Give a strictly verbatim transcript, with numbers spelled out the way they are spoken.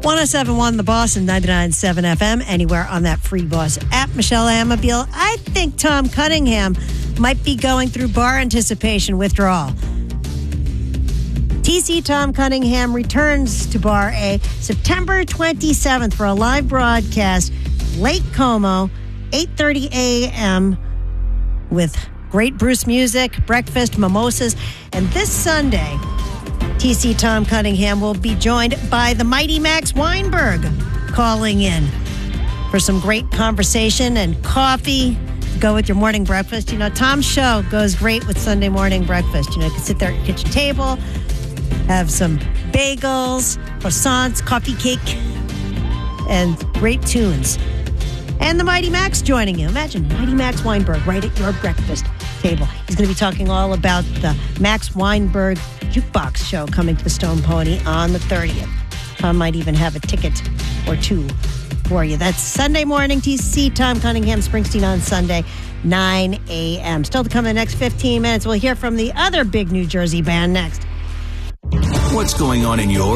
one oh seven point one The Boss and ninety-nine point seven F M, anywhere on that free Boss app. Michelle Amabile. I think Tom Cunningham might be going through bar anticipation withdrawal. T C Tom Cunningham returns to Bar A September twenty-seventh for a live broadcast, Lake Como, eight thirty a.m. with great Bruce music, breakfast, mimosas. And this Sunday, T C Tom Cunningham will be joined by the mighty Max Weinberg calling in for some great conversation and coffee to go with your morning breakfast. You know, Tom's show goes great with Sunday morning breakfast. You know, you can sit there at the kitchen table, have some bagels, croissants, coffee cake, and great tunes. And the Mighty Max joining you. Imagine Mighty Max Weinberg right at your breakfast table. He's going to be talking all about the Max Weinberg Jukebox show coming to the Stone Pony on the thirtieth. Tom might even have a ticket or two for you. That's Sunday morning. T C Tom Cunningham, Springsteen on Sunday, nine a.m. Still to come in the next fifteen minutes. We'll hear from the other big New Jersey band next. What's going on in your